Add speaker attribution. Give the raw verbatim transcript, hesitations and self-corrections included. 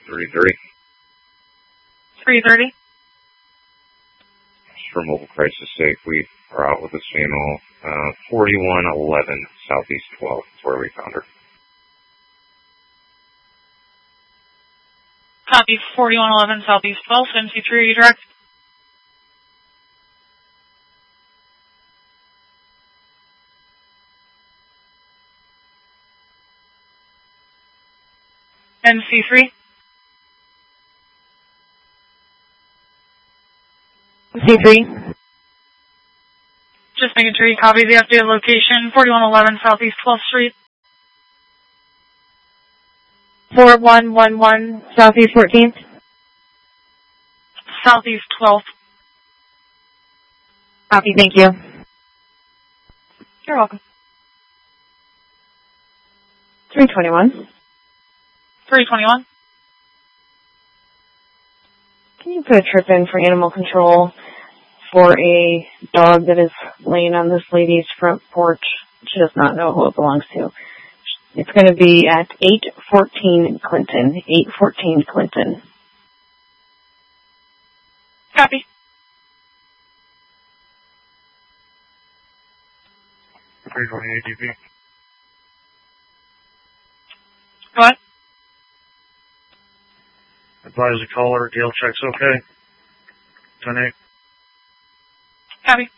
Speaker 1: three thirty.
Speaker 2: three thirty.
Speaker 1: For mobile crisis sake, we are out with this female, uh, forty-one eleven Southeast twelve. That's where we found her.
Speaker 2: Copy, forty-one eleven Southeast twelve, M C three, direct. M C three.
Speaker 3: M C three.
Speaker 2: Just making sure you copy the updated location, forty-one eleven Southeast twelfth Street.
Speaker 3: four one one one Southeast fourteenth.
Speaker 2: Southeast twelfth.
Speaker 3: Copy, thank you.
Speaker 2: You're welcome.
Speaker 3: three twenty-one.
Speaker 2: three twenty-one.
Speaker 3: Can you put a trip in for animal control for a dog that is laying on this lady's front porch? She does not know who it belongs to. It's going to be at eight fourteen Clinton. eight fourteen Clinton.
Speaker 2: Copy.
Speaker 4: three twenty-eight D P.
Speaker 2: Go ahead.
Speaker 4: Advise the caller, Gale checks okay. ten eight.
Speaker 2: Copy.